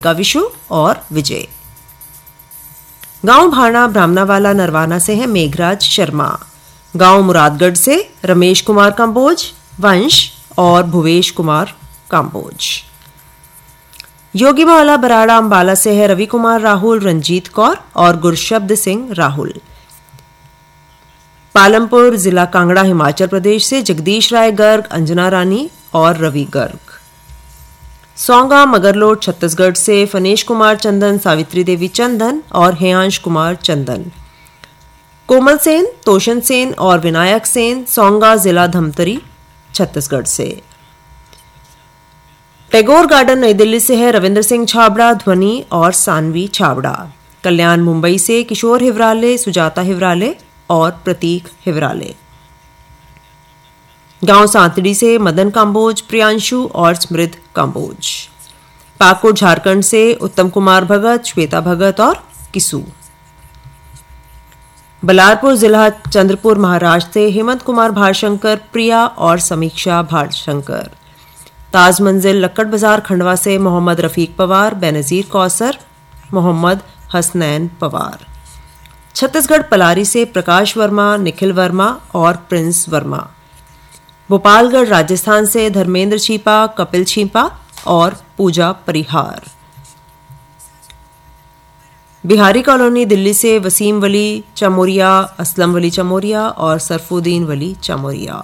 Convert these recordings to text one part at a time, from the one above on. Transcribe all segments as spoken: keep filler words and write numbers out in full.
का विशु और विजय। गांव भाना ब्राह्मणावाला नरवाना से है मेघराज शर्मा। गांव मुरादगढ़ से रमेश कुमार कंबोज, वंश और भुवेश कुमार कंबोज। योगी मोहल्ला बराड़ा अंबाला से है रवि कुमार राहुल, रंजीत कौर और गुरशब्द सिंह राहुल। पालमपुर जिला कांगड़ा हिमाचल प्रदेश से जगदीश राय गर्ग, अंजना रानी और रवि गर्ग। सौंगा मगरलोड छत्तीसगढ़ से फनेश कुमार चंदन, सावित्री देवी चंदन और हेयांश कुमार चंदन। कोमल सेन, तोशन सेन और विनायक सेन सौंगा जिला धमतरी छत्तीसगढ़ से। टैगोर गार्डन नई दिल्ली से है रविंद्र सिंह छाबड़ा, ध्वनि और सानवी छाबड़ा। कल्याण मुंबई से किशोर हिवराले, सुजाता हिवराले और प्रतीक हिवराले। गांव सांतड़ी से मदन कांबोज, प्रियांशु और स्मृत कांबोज। पाकुड़ झारखंड से उत्तम कुमार भगत, श्वेता भगत और किसू। बलारपुर जिला चंद्रपुर महाराष्ट्र से हेमंत कुमार भाटशंकर, प्रिया और समीक्षा भाटशंकर। ताज मंजिल लक्कड़ बाजार खंडवा से मोहम्मद रफीक पवार, बेनजीर कौसर, मोहम्मद हसनैन पवार। छत्तीसगढ़ पलारी से प्रकाश वर्मा, निखिल वर्मा और प्रिंस वर्मा। भोपालगढ़ राजस्थान से धर्मेंद्र छीपा, कपिल छीपा और पूजा परिहार। बिहारी कॉलोनी दिल्ली से वसीम वली चमोरिया, असलम वली चमोरिया और सरफुद्दीन वली चमोरिया।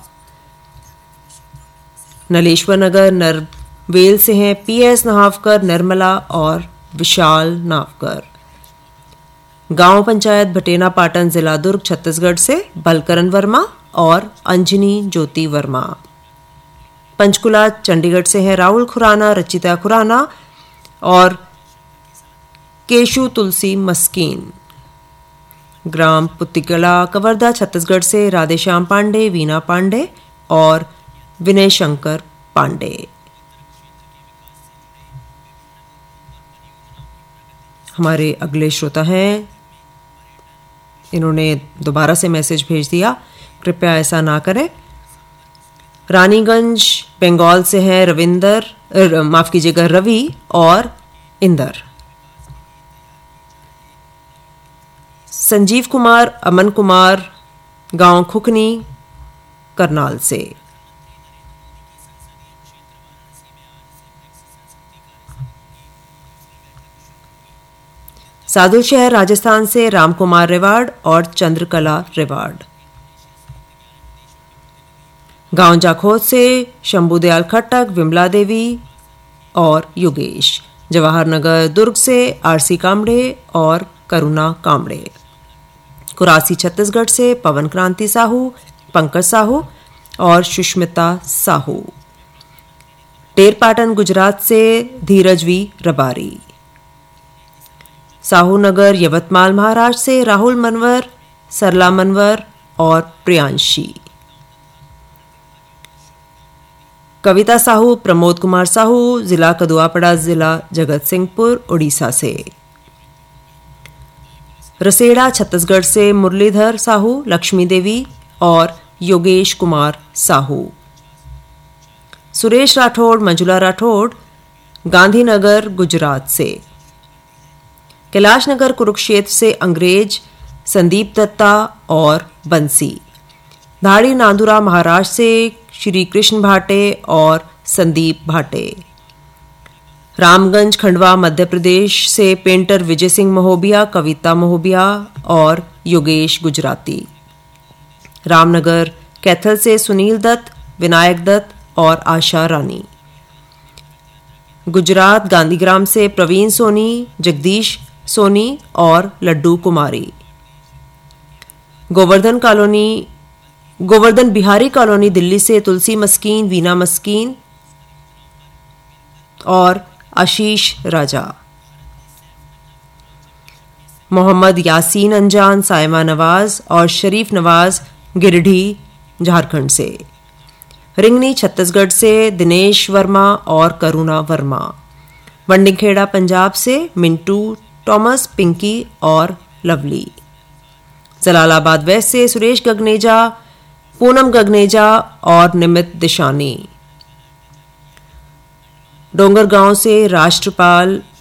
नलेश्वर नगर नरवेल से हैं पीएस नावकर, निर्मला और विशाल नावकर। गांव पंचायत भटेना पाटन जिला दुर्ग छत्तीसगढ़ से बलकरण वर्मा और अंजनी ज्योति वर्मा। पंचकुला चंडीगढ़ से है राहुल खुराना, रचिता खुराना और केशु तुलसी मस्कीन। ग्राम पुत्तिकला कवर्धा छत्तीसगढ़ से राधेश्याम पांडे, वीना पांडे और विनय शंकर पांडे। हमारे अगले श्रोता हैं, इन्होंने दोबारा से मैसेज भेज दिया, कृपया ऐसा ना करें। रानीगंज बंगाल से हैं रविंदर, माफ कीजिएगा रवि और इंदर। संजीव कुमार, अमन कुमार, गांव खुकनी करनाल से। साधु शहर राजस्थान से रामकुमार रेवाड़ और चंद्रकला रेवाड़। गांव जाखोद से शंभुदयाल खट्टक, विमला देवी और योगेश। जवाहर नगर दुर्ग से आरसी कामड़े और करुणा कामड़े। कुरासी छत्तीसगढ़ से पवन क्रांति साहू, पंकज साहू और सुष्मिता साहू। टेरपाटन गुजरात से धीरज वी रबारी। साहू नगर यवतमाल महाराष्ट्र से राहुल मनवर, सरला मनवर और प्रियांशी। कविता साहू, प्रमोद कुमार साहू, जिला कदुआपड़ा, जिला जगत सिंहपुर उड़ीसा से। रसेड़ा छत्तीसगढ़ से मुरलीधर साहू, लक्ष्मी देवी और योगेश कुमार साहू। सुरेश राठौड़, मंजुला राठौड़, गांधीनगर गुजरात से। कैलाश नगर कुरुक्षेत्र से अंग्रेज, संदीप दत्ता और बंसी। धाड़ी नांदुरा महाराष्ट्र से श्री कृष्ण भाटे और संदीप भाटे। रामगंज खंडवा मध्य प्रदेश से पेंटर विजय सिंह महोबिया, कविता महोबिया और योगेश गुजराती। रामनगर कैथल से सुनील दत्त, विनायक दत्त और आशा रानी। गुजरात गांधीग्राम से प्रवीण सोनी, जगदीश सोनी और लड्डू कुमारी। गोवर्धन कॉलोनी गोवर्धन बिहारी कॉलोनी दिल्ली से तुलसी मस्कीन, वीना मस्कीन और आशीष राजा। मोहम्मद यासीन अंजान, सायमा नवाज और शरीफ नवाज गिरिडीह झारखंड से। रिंगनी छत्तीसगढ़ से दिनेश वर्मा और करुणा वर्मा। वंडिखेड़ा पंजाब से मिंटू, टॉमस, पिंकी और लवली। जलालाबाद वेस्ट से सुरेश गगनेजा, पूनम गगनेजा और निमित दिशानी। डोंगरगांव से राष्ट्रपाल